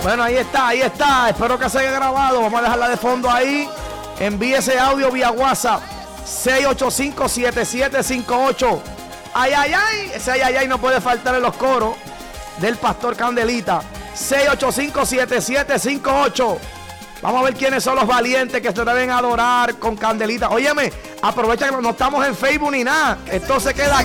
Bueno, ahí está. Espero que se haya grabado. Vamos a dejarla de fondo ahí. Envíe ese audio vía WhatsApp. 685-7758. Ay, ay, ay. Ese ay, ay, ay no puede faltar en los coros del Pastor Candelita. 685-7758. Vamos a ver quiénes son los valientes que se deben adorar con Candelita. Óyeme, aprovecha que no estamos en Facebook ni nada. Esto se queda